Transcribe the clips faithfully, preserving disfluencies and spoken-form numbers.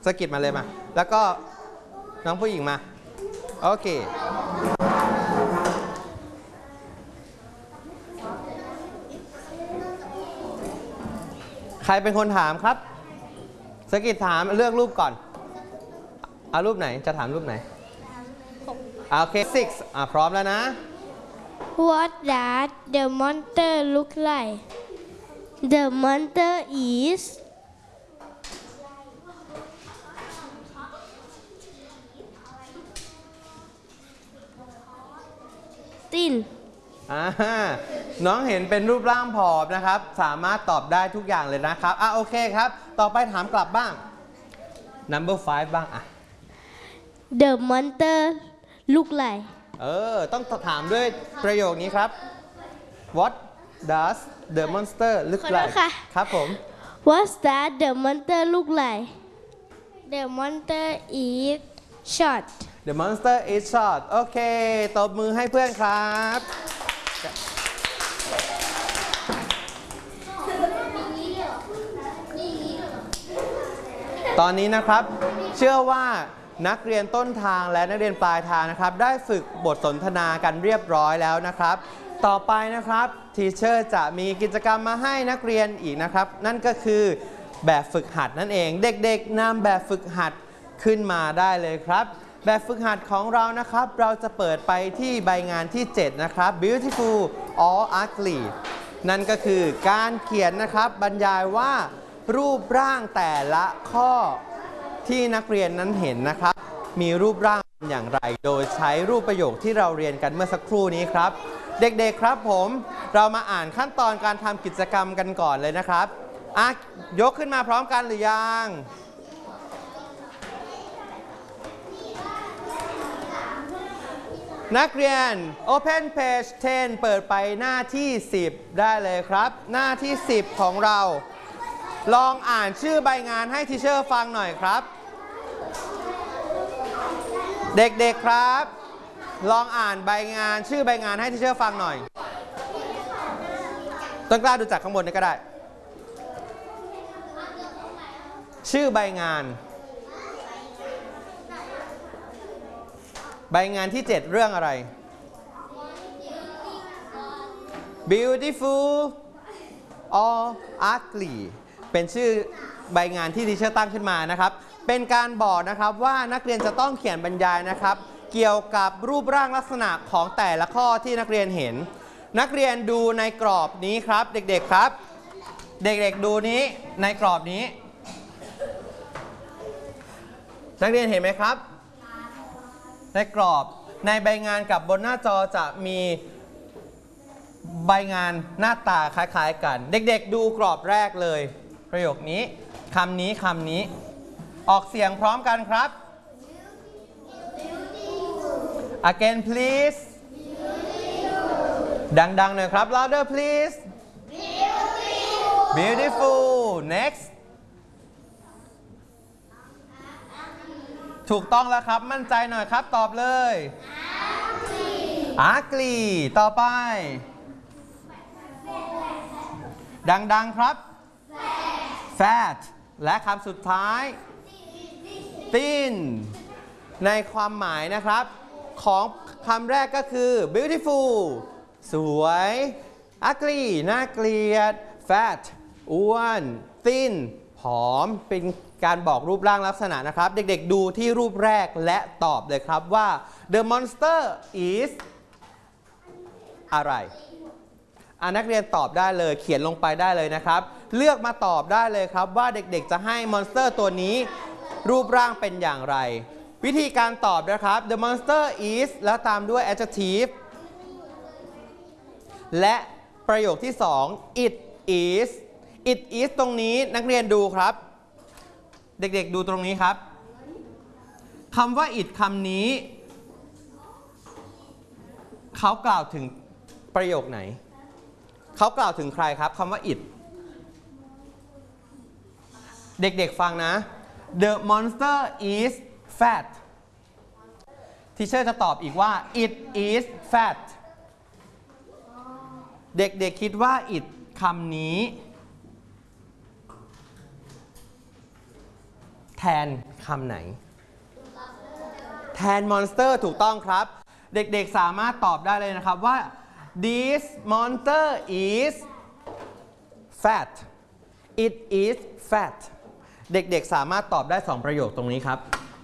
สกิดมาเลยมาแล้วก็น้องผู้หญิงมาโอเคใครเป็นคนถามครับสกิดถามเลือกรูปก่อนเอารูปไหนจะถามรูปไหนโอเค six อ่ะพร้อมแล้วนะ What does the monster look like? The monster is thin. อ่าน้องเห็นเป็นรูปร่างผอมนะครับสามารถตอบได้ทุกอย่างเลยนะครับอ่ะโอเคครับต่อไปถามกลับบ้าง number five บ้างอ่ะ The monster look like เออต้องถามด้วยประโยคนี้ครับ What does the monster look ขอโทษ like ค่ะครับผม What does the monster look like? The monster is short. The monster is short โอเคตบมือให้เพื่อนครับตอนนี้นะครับเชื่อว่านักเรียนต้นทางและนักเรียนปลายทางนะครับได้ฝึกบทสนทนากันเรียบร้อยแล้วนะครับต่อไปนะครับทีเชอร์จะมีกิจกรรมมาให้นักเรียนอีกนะครับนั่นก็คือแบบฝึกหัดนั่นเองเด็กๆนำแบบฝึกหัดขึ้นมาได้เลยครับแบบฝึกหัดของเรานะครับเราจะเปิดไปที่ใบงานที่เจ็ดนะครับ Beautiful or Ugly นั่นก็คือการเขียนนะครับบรรยายว่ารูปร่างแต่ละข้อที่นักเรียนนั้นเห็นนะครับมีรูปร่างอย่างไรโดยใช้รูปประโยคที่เราเรียนกันเมื่อสักครู่นี้ครับเด็กๆครับผมเรามาอ่านขั้นตอนการทำกิจกรรมกันก่อนเลยนะครับอ่ะยกขึ้นมาพร้อมกันหรือยังนักเรียน Open Page สิบ เปิดไปหน้าที่สิบได้เลยครับหน้าที่สิบของเราลองอ่านชื่อใบงานให้ทีเชอร์ฟังหน่อยครับเด็กๆครับลองอ่านใบงานชื่อใบงานให้ทีเชอร์ฟังหน่อยต้นกล้าดูจากข้างบนนี่ก็ได้ชื่อใบงานใบงานที่เจ็ดเรื่องอะไร Beautiful or Ugly เป็นชื่อใบงานที่ทีเชอร์ตั้งขึ้นมานะครับเป็นการบอกนะครับว่านักเรียนจะต้องเขียนบรรยายนะครับเกี่ยวกับรูปร่างลักษณะของแต่ละข้อที่นักเรียนเห็นนักเรียนดูในกรอบนี้ครับเด็กๆครับเด็กๆดูนี้ในกรอบนี้นักเรียนเห็นไหมครับในกรอบในใบงานกับบนหน้าจอจะมีใบงานหน้าตาคล้ายๆกันเด็กๆดูกรอบแรกเลยประโยคนี้คำนี้คำนี้ออกเสียงพร้อมกันครับ again please ดังๆหน่อยครับ louder please beautiful next ถูกต้องแล้วครับมั่นใจหน่อยครับตอบเลย ugly ต่อไปดังๆครับ fat และคำสุดท้าย thin ในความหมายนะครับของคำแรกก็คือ beautiful สวย ugly น่าเกลียด fat อ้วน thin ผอมเป็นการบอกรูปร่างลักษณะนะครับเด็กๆดูที่รูปแรกและตอบเลยครับว่า the monster is อะไรอ่ะนักเรียนตอบได้เลยเขียนลงไปได้เลยนะครับเลือกมาตอบได้เลยครับว่าเด็กๆจะให้มอนสเตอร์ตัวนี้รูปร่างเป็นอย่างไรวิธีการตอบนะครับ the monster is แล้วตามด้วย adjective และประโยคที่สอง it is it is ตรงนี้นักเรียนดูครับเด็กๆดูตรงนี้ครับคำว่า it คำนี้เขากล่าวถึงประโยคไหนเขากล่าวถึงใครครับคำว่า it เด็กๆฟังนะ the monster is fat ทีเชอร์จะตอบอีกว่า it is fat เด็กๆคิดว่า it คำนี้แทนคำไหน แทน monster ถูกต้องครับ เด็กๆสามารถตอบได้เลยนะครับว่า this monster is fat it is fat เด็กๆสามารถตอบได้สองประโยคตรงนี้ครับ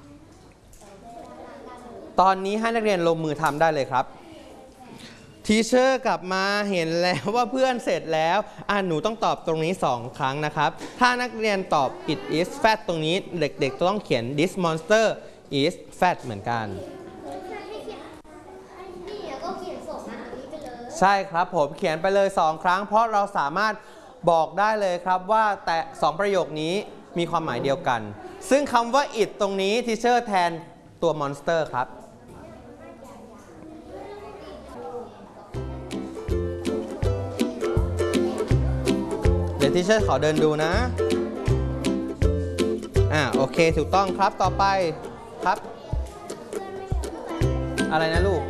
ตอนนี้ให้นักเรียนลงมือทำได้เลยครับทีเชอร์กลับมาเห็นแล้วว่าเพื่อนเสร็จแล้วอ่ะหนูต้องตอบตรงนี้สองครั้งนะครับ ถ้านักเรียนตอบ it is fat ตรงนี้เด็กๆต้องเขียน this monster is fat เหมือนกันใช่ครับผมเขียนไปเลยสองครั้งเพราะเราสามารถบอกได้เลยครับว่าแต่สองประโยคนี้มีความหมายเดียวกันซึ่งคำว่า it ตรงนี้ทีเชอร์แทนตัว monster ครับเดี๋ยวทีเชอร์ขอเดินดูนะอ่าโอเคถูกต้องครับต่อไปครับอะไรนะลูก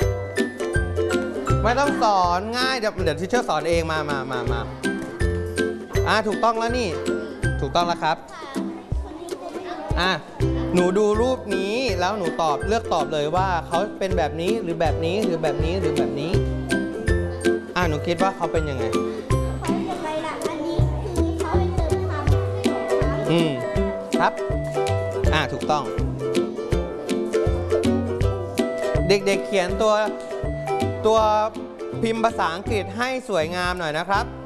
ไม่ต้องสอนง่ายเดี๋ยวเดี๋ยวทีเชอร์สอนเองมามามามาอ่าถูกต้องแล้วนี่ถูกต้องแล้วครับอ่ะหนูดูรูปนี้แล้วหนูตอบเลือกตอบเลยว่าเขาเป็นแบบนี้หรือแบบนี้หรือแบบนี้หรือแบบนี้อ่ะหนูคิดว่าเขาเป็นยังไงอืมครับอ่าถูกต้องเด็กๆเขียนตัวตัวพิมพ์ภาษาอังกฤษให้สวยงามหน่อยนะครับ